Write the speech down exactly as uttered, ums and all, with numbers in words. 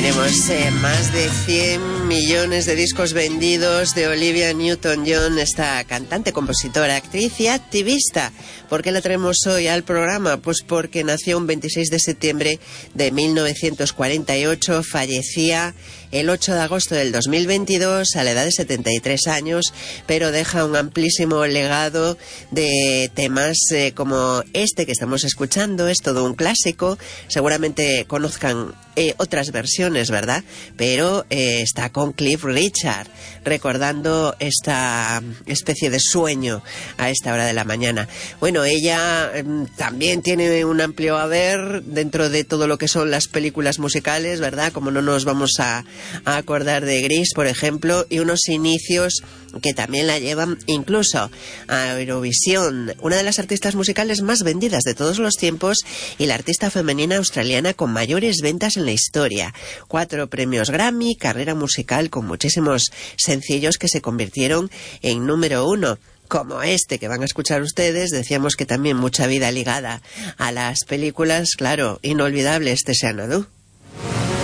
Tenemos eh, más de cien millones de discos vendidos de Olivia Newton-John, esta cantante, compositora, actriz y activista. ¿Por qué la traemos hoy al programa? Pues porque nació un veintiséis de septiembre de mil novecientos cuarenta y ocho, fallecía el ocho de agosto del dos mil veintidós a la edad de setenta y tres años, pero deja un amplísimo legado de temas eh, como este que estamos escuchando. Es todo un clásico, seguramente conozcan eh, otras versiones, ¿verdad? Pero eh, está con Cliff Richard, recordando esta especie de sueño a esta hora de la mañana. Bueno, ella eh, también tiene un amplio haber dentro de todo lo que son las películas musicales, ¿verdad? Como no nos vamos a, a acordar de Grease, por ejemplo, y unos inicios que también la llevan incluso a Eurovisión, una de las artistas musicales más vendidas de todos los tiempos y la artista femenina australiana con mayores ventas en la historia. Cuatro premios Grammy, carrera musical con muchísimos sencillos que se convirtieron en número uno, como este que van a escuchar ustedes. Decíamos que también mucha vida ligada a las películas, claro, inolvidable este Xanadu.